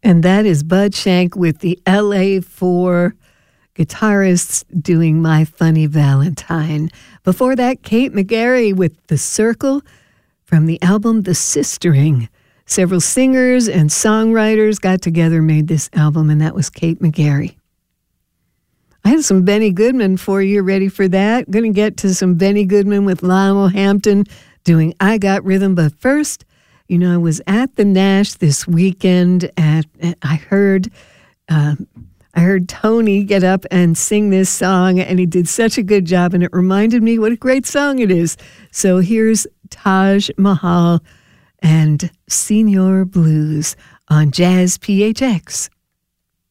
And that is Bud Shank with the LA4 guitarists doing My Funny Valentine. Before that, Kate McGarry with The Circle from the album The Sistering. Several singers and songwriters got together, made this album, and that was Kate McGarry. I have some Benny Goodman for you. Ready for that? Going to get to some Benny Goodman with Lionel Hampton doing I Got Rhythm. But first, you know, I was at the Nash this weekend, and I heard Tony get up and sing this song, and he did such a good job, and it reminded me what a great song it is. So here's Taj Mahal and Senior Blues on Jazz PHX.